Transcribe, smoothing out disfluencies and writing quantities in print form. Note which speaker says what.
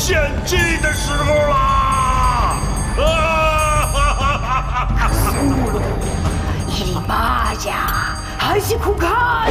Speaker 1: 献祭的时候啦！
Speaker 2: 可是，伊的马家还是可看